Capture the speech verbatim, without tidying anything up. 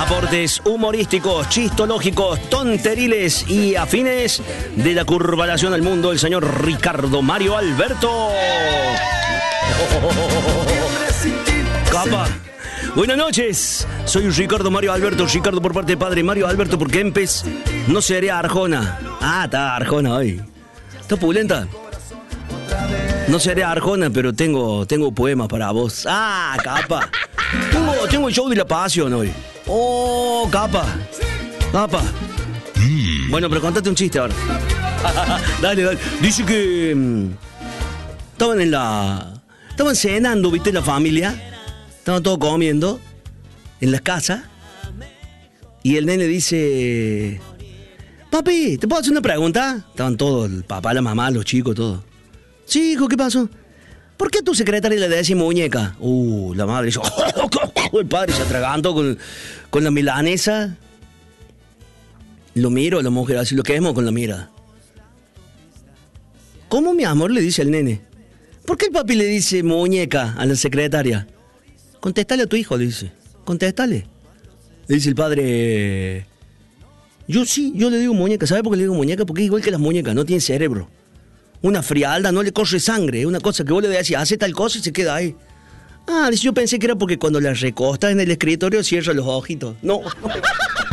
Aportes humorísticos, chistológicos, tonteriles y afines de la curvalación al mundo, el señor Ricardo Mario Alberto. Capa. Buenas noches, soy Ricardo Mario Alberto, Ricardo por parte de padre, Mario Alberto por Kempes, no seré Arjona. Ah, está Arjona hoy. ¿Está pulenta? No seré Arjona, pero tengo, tengo poemas para vos. Ah, capa. Tengo, tengo el show de la pasión hoy. Oh, capa. Capa. Mm. Bueno, pero contate un chiste ahora. Dale, dale. Dice que mmm, estaban en la... Estaban cenando, ¿viste? La familia. Estaban todos comiendo en la casa. Y el nene dice... Papi, ¿te puedo hacer una pregunta? Estaban todos, el papá, la mamá, los chicos, todos. Sí, hijo, ¿qué pasó? ¿Por qué a tu secretaria le decís muñeca? Uh, la madre dice... El padre se atragantó con, con la milanesa. Lo miro a la mujer, así lo quemo con la mirada. ¿Cómo, mi amor? Le dice el nene. ¿Por qué el papi le dice muñeca a la secretaria? Contéstale a tu hijo, le dice. Contéstale. Le dice el padre... Yo sí, yo le digo muñeca. ¿Sabe por qué le digo muñeca? Porque es igual que las muñecas, no tiene cerebro. Una frialda, no le corre sangre. Es una cosa que vos le decís, hace tal cosa y se queda ahí. Ah, yo pensé que era porque cuando la recostas en el escritorio cierra los ojitos. No.